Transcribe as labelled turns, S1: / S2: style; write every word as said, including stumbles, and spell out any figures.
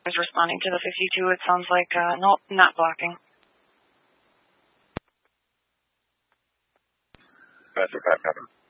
S1: is responding to the fifty-two. It sounds like, uh, nope, not blocking.
S2: Master five, copy.